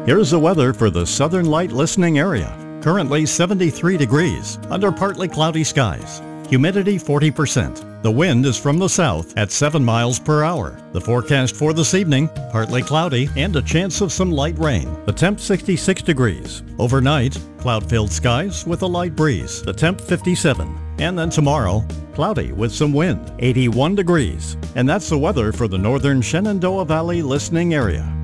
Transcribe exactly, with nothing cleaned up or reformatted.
Here's the weather for the Southern Light listening area. Currently seventy-three degrees, under partly cloudy skies. Humidity forty percent. The wind is from the south at seven miles per hour. The forecast for this evening, partly cloudy and a chance of some light rain. The temp sixty-six degrees. Overnight, cloud-filled skies with a light breeze. The temp fifty-seven. And then tomorrow, cloudy with some wind, eighty-one degrees. And that's the weather for the northern Shenandoah Valley listening area.